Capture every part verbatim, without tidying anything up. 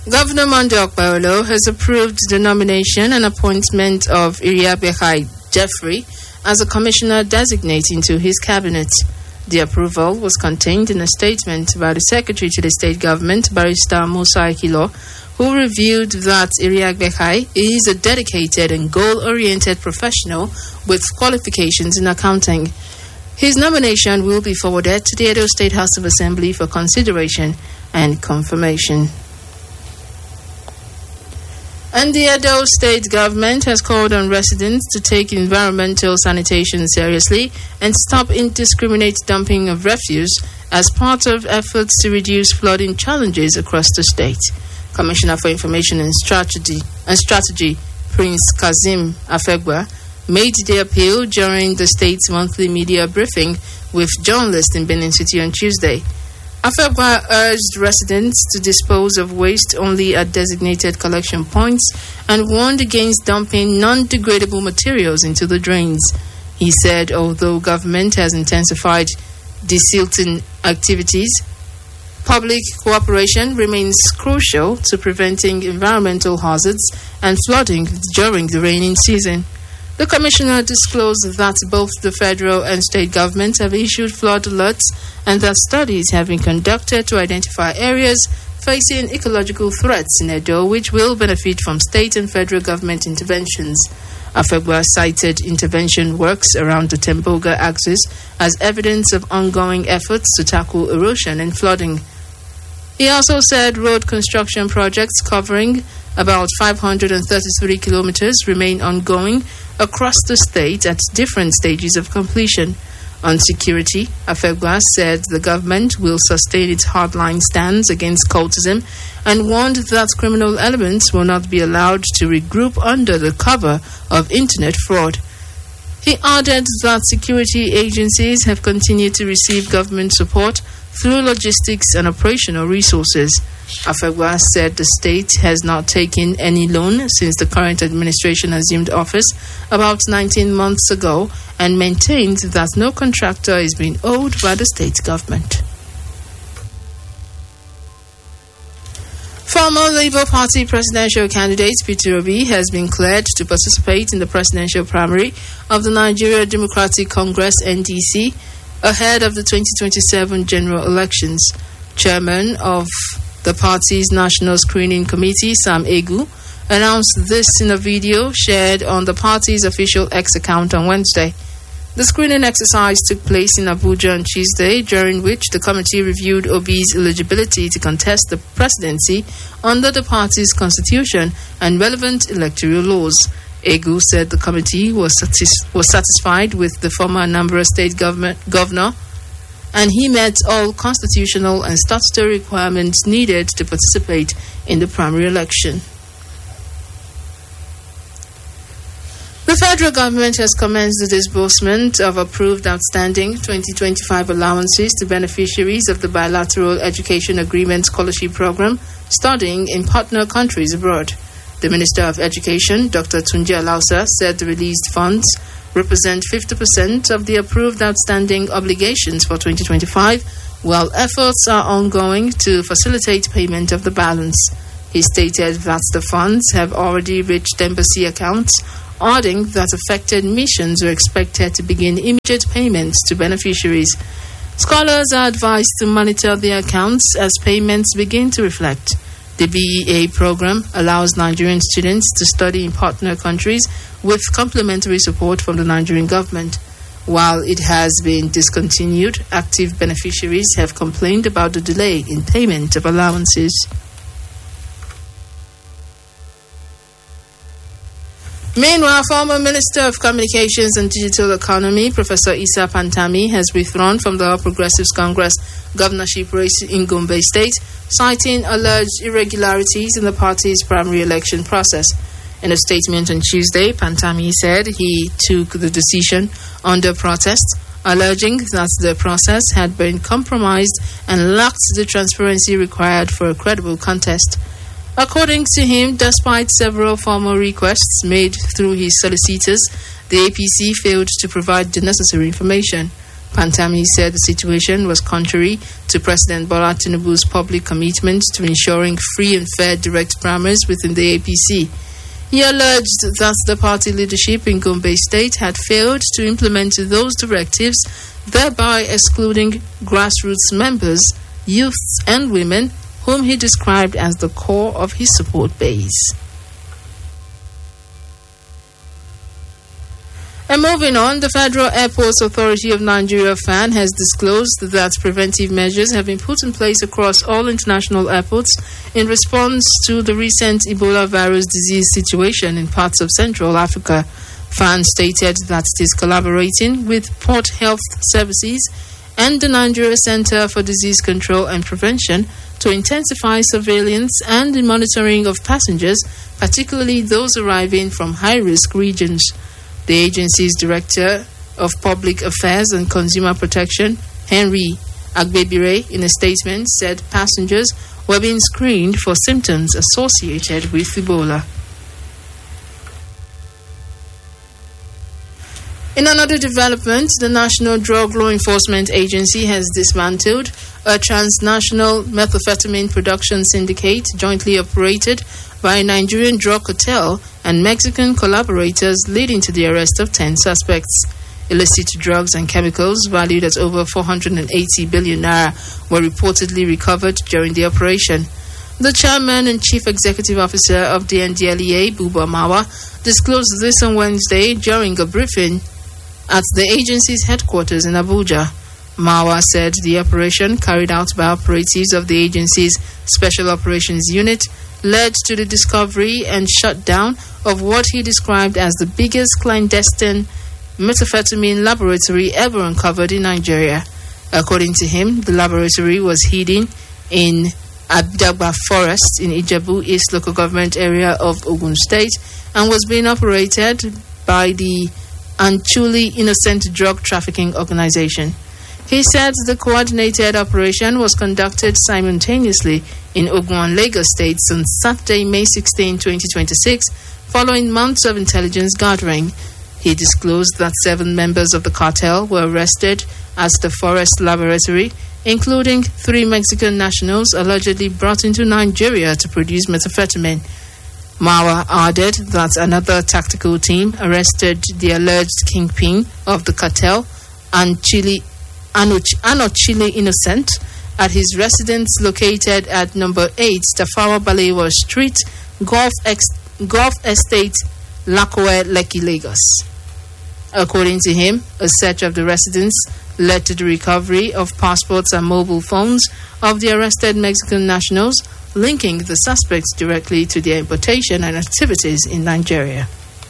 Governor Monday Okpebholo has approved the nomination and appointment of Iriakbeghai Jeffrey as a commissioner designate into his cabinet. The approval was contained in a statement by the Secretary to the State Government, Barrister Musa Akilo, who revealed that Iriakbeghai is a dedicated and goal-oriented professional with qualifications in accounting. His nomination will be forwarded to the Edo State House of Assembly for consideration and confirmation. And the Edo State Government has called on residents to take environmental sanitation seriously and stop indiscriminate dumping of refuse as part of efforts to reduce flooding challenges across the state. Commissioner for Information and Strategy, and Strategy Prince Kazim Afegwa, made the appeal during the state's monthly media briefing with journalists in Benin City on Tuesday. Afegwa urged residents to dispose of waste only at designated collection points and warned against dumping non-degradable materials into the drains. He said although government has intensified desilting activities, public cooperation remains crucial to preventing environmental hazards and flooding during the rainy season. The Commissioner disclosed that both the federal and state governments have issued flood alerts and that studies have been conducted to identify areas facing ecological threats in Edo which will benefit from state and federal government interventions. Afegwa cited intervention works around the Temboga axis as evidence of ongoing efforts to tackle erosion and flooding. He also said road construction projects covering about five hundred thirty-three kilometers remain ongoing across the state at different stages of completion. On security, Afegwa said the government will sustain its hardline stance against cultism and warned that criminal elements will not be allowed to regroup under the cover of internet fraud. He added that security agencies have continued to receive government support through logistics and operational resources. Afegwa said the state has not taken any loan since the current administration assumed office about nineteen months ago and maintained that no contractor is being owed by the state government. Former Labour Party presidential candidate Peter Obi has been cleared to participate in the presidential primary of the Nigeria Democratic Congress N D C ahead of the twenty twenty-seven general elections. Chairman of the party's National Screening Committee, Sam Egu, announced this in a video shared on the party's official X account on Wednesday. The screening exercise took place in Abuja on Tuesday, during which the committee reviewed Obi's eligibility to contest the presidency under the party's constitution and relevant electoral laws. Egu said the committee was, satis- was satisfied with the former Anambra State government governor and he met all constitutional and statutory requirements needed to participate in the primary election. The federal government has commenced the disbursement of approved outstanding twenty twenty-five allowances to beneficiaries of the Bilateral Education Agreement Scholarship Program studying in partner countries abroad. The Minister of Education, Doctor Tunji Alausa, said the released funds represent fifty percent of the approved outstanding obligations for twenty twenty-five, while efforts are ongoing to facilitate payment of the balance. He stated that the funds have already reached embassy accounts, adding that affected missions are expected to begin immediate payments to beneficiaries. Scholars are advised to monitor their accounts as payments begin to reflect. The B E A program allows Nigerian students to study in partner countries with complementary support from the Nigerian government. While it has been discontinued, active beneficiaries have complained about the delay in payment of allowances. Meanwhile, former Minister of Communications and Digital Economy, Professor Issa Pantami, has withdrawn from the All Progressives Congress governorship race in Gombe State, citing alleged irregularities in the party's primary election process. In a statement on Tuesday, Pantami said he took the decision under protest, alleging that the process had been compromised and lacked the transparency required for a credible contest. According to him, despite several formal requests made through his solicitors, the A P C failed to provide the necessary information. Pantami said the situation was contrary to President Bola Tinubu's public commitment to ensuring free and fair direct primaries within the A P C. He alleged that the party leadership in Gombe State had failed to implement those directives, thereby excluding grassroots members, youths and women, whom he described as the core of his support base. And moving on, the Federal Airports Authority of Nigeria F A N has disclosed that preventive measures have been put in place across all international airports in response to the recent Ebola virus disease situation in parts of Central Africa. F A N stated that it is collaborating with Port Health Services and the Nigeria Center for Disease Control and Prevention to intensify surveillance and the monitoring of passengers, particularly those arriving from high-risk regions. The agency's Director of Public Affairs and Consumer Protection, Henry Agbebire, in a statement said passengers were being screened for symptoms associated with Ebola. In another development, the National Drug Law Enforcement Agency has dismantled a transnational methamphetamine production syndicate jointly operated by a Nigerian drug cartel and Mexican collaborators, leading to the arrest of ten suspects. Illicit drugs and chemicals valued at over four hundred eighty billion naira were reportedly recovered during the operation. The chairman and chief executive officer of the N D L E A, Buba Mawa, disclosed this on Wednesday during a briefing at the agency's headquarters in Abuja. Mawa said the operation, carried out by operatives of the agency's Special Operations Unit, led to the discovery and shutdown of what he described as the biggest clandestine methamphetamine laboratory ever uncovered in Nigeria. According to him, the laboratory was hidden in Abdagba Forest in Ijebu East local government area of Ogun State and was being operated by the Anchuli Innocent Drug Trafficking Organization. He said the coordinated operation was conducted simultaneously in Ogun and Lagos states on Saturday, May sixteenth, twenty twenty-six, following months of intelligence gathering. He disclosed that seven members of the cartel were arrested at the Forest Laboratory, including three Mexican nationals allegedly brought into Nigeria to produce methamphetamine. Mawa added that another tactical team arrested the alleged kingpin of the cartel, Anchili Anochile Innocent, at his residence located at number eight Tafawa Balewa Street, Gulf, Ex- Gulf Estate, Lakowe, Lekki, Lagos. According to him, a search of the residence led to the recovery of passports and mobile phones of the arrested Mexican nationals, linking the suspects directly to their importation and activities in Nigeria.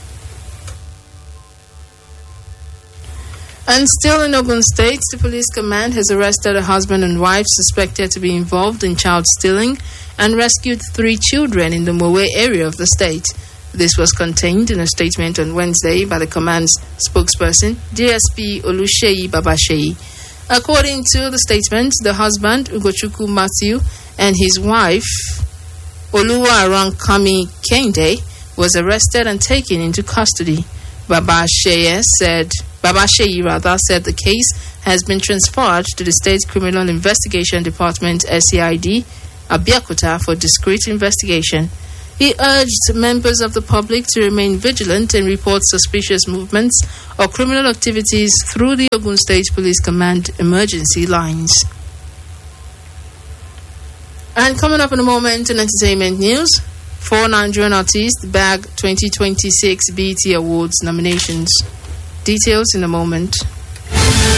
And still in Ogun State, the police command has arrested a husband and wife suspected to be involved in child stealing and rescued three children in the Mowe area of the state. This was contained in a statement on Wednesday by the command's spokesperson, D S P Olusheyi Babasheyi. According to the statement, the husband, Ugochukwu Matthew, and his wife, Oluwa Arankami Kende, was arrested and taken into custody. Babasheyi said, Babasheyi rather said the case has been transferred to the State Criminal Investigation Department, S C I D, Abeokuta, for discreet investigation. He urged members of the public to remain vigilant and report suspicious movements or criminal activities through the Ogun State Police Command emergency lines. And coming up in a moment in entertainment news, four Nigerian artists bag twenty twenty-six B E T Awards nominations. Details in a moment.